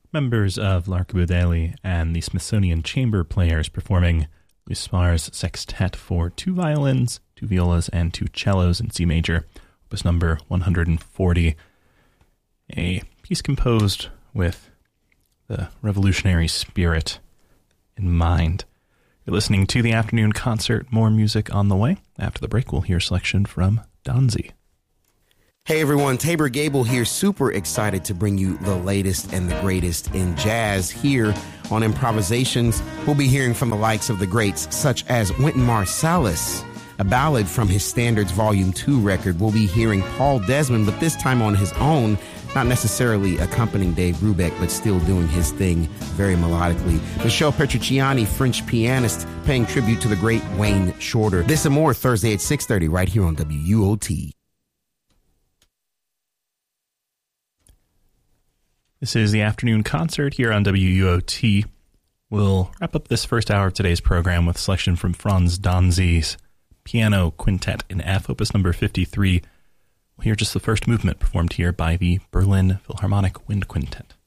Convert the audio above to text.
members of L'Archipelago and the Smithsonian Chamber Players performing Louis Spar's Sextet for 2 violins, 2 violas, and 2 cellos in C major, opus number 140, a piece composed with the revolutionary spirit in mind. You're listening to the Afternoon Concert. More music on the way. After the break, we'll hear a selection from Donzi. Hey everyone, Tabor Gable here, super excited to bring you the latest and the greatest in jazz here on Improvisations. We'll be hearing from the likes of the greats such as Wynton Marsalis, a ballad from his Standards Volume 2 record. We'll be hearing Paul Desmond, but this time on his own, not necessarily accompanying Dave Brubeck, but still doing his thing very melodically. Michel Petrucciani, French pianist, paying tribute to the great Wayne Shorter. This and more Thursday at 6:30 right here on WUOT. This is the Afternoon Concert here on WUOT. We'll wrap up this first hour of today's program with a selection from Franz Donzi's Piano Quintet in F, opus number 53. We'll hear just the first movement performed here by the Berlin Philharmonic Wind Quintet.